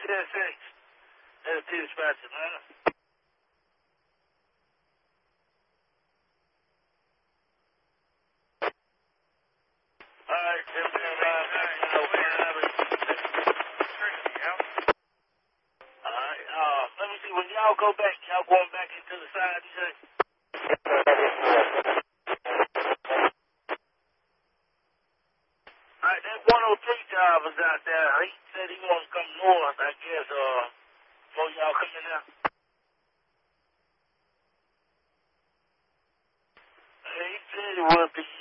10-6. That's dispatcher, man. Alright, let me see, when y'all go back, y'all going back into the side, you say? Alright, that 103 drivers out there, he said he wants to come north, I guess, before y'all come in there. He said it would be